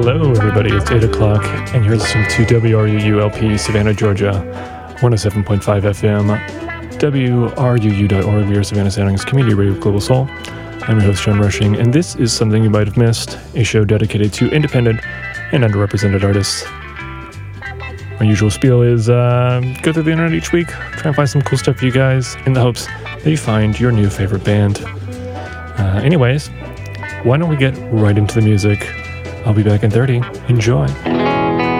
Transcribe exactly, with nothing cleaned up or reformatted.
Hello, everybody. It's eight o'clock, and you're listening to W R U U L P, Savannah, Georgia, one oh seven point five F M, W R U U dot org. We are Savannah Sounding's community radio Global Soul. I'm your host, John Rushing, and this is Something You Might Have Missed, a show dedicated to independent and underrepresented artists. My usual spiel is uh, go through the internet each week, try and find some cool stuff for you guys, in the hopes that you find your new favorite band. Uh, anyways, why don't we get right into the music? I'll be back in thirty. Enjoy.